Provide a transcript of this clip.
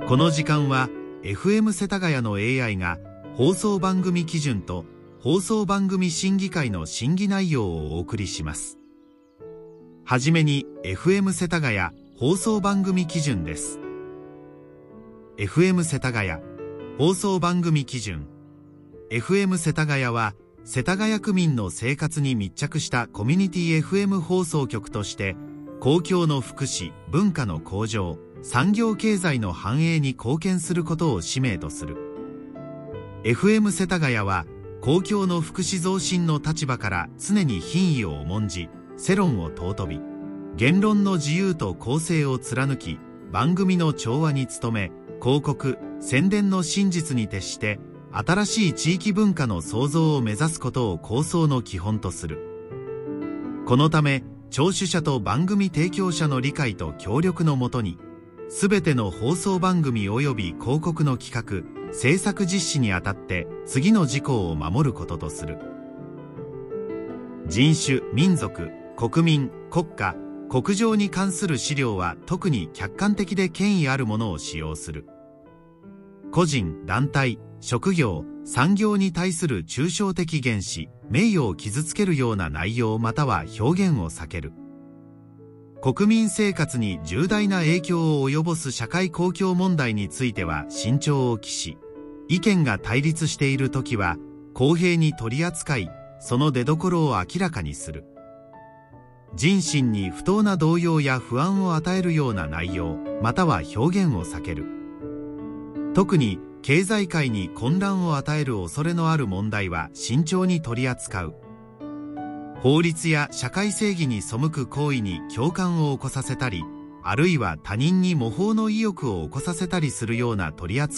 この時間は FM 世田谷の AI が放送番組基準と放送番組審議会の審議内容をお送りします。はじめに FM 世田谷放送番組基準です。FM 世田谷放送番組基準。 FM 世田谷は世田谷区民の生活に密着したコミュニティ FM 放送局として公共の福祉・文化の向上、産業経済の繁栄に貢献することを使命とする。 FM 世田谷は公共の福祉増進の立場から常に品位を重んじ、世論を尊び、言論の自由と公正を貫き、番組の調和に努め、広告・宣伝の真実に徹して新しい地域文化の創造を目指すことを構想の基本とする。このため聴取者と番組提供者の理解と協力のもとに、すべての放送番組及び広告の企画・制作実施にあたって次の事項を守ることとする。人種・民族・国民・国家・国情に関する資料は特に客観的で権威あるものを使用する。個人・団体・職業・産業に対する抽象的言詞・名誉を傷つけるような内容または表現を避ける。国民生活に重大な影響を及ぼす社会公共問題については慎重を期し、意見が対立しているときは公平に取り扱い、その出所を明らかにする。人心に不当な動揺や不安を与えるような内容または表現を避ける。特に経済界に混乱を与える恐れのある問題は慎重に取り扱う。法律や社会正義に背く行為に共感を起こさせたり、あるいは他人に模倣の意欲を起こさせたりするような取り扱い